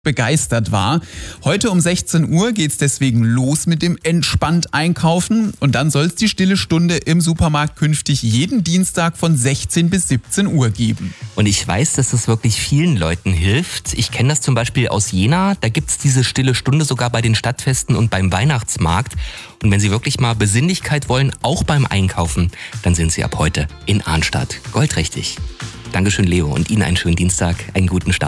begeistert war. Heute um 16 Uhr geht's deswegen los mit dem entspannt Einkaufen und dann soll es die stille Stunde im Supermarkt künftig jeden Dienstag von 16 bis 17 Uhr geben. Und ich weiß, dass das wirklich vielen Leuten hilft. Ich kenne das zum Beispiel aus Jena. Da gibt's diese stille Stunde sogar bei den Stadtfesten und beim Weihnachtsmarkt. Und wenn Sie wirklich mal Besinnlichkeit wollen, auch beim Einkaufen, dann sind Sie ab heute in Arnstadt goldrichtig. Dankeschön, Leo, und Ihnen einen schönen Dienstag, einen guten Start.